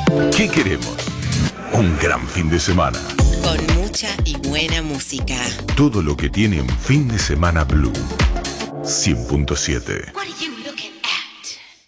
¿Qué queremos? Un gran fin de semana. Con mucha y buena música. Todo lo que tiene un fin de semana Blue. 100.7. What are you